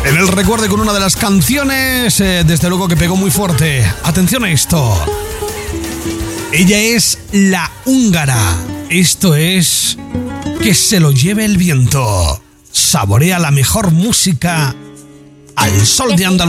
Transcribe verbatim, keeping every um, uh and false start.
En el recuerdo con una de las canciones, eh, desde luego que pegó muy fuerte. Atención a esto. Ella es la húngara. Esto es Que se lo lleve el viento. Saborea la mejor música al sol de Andalucía.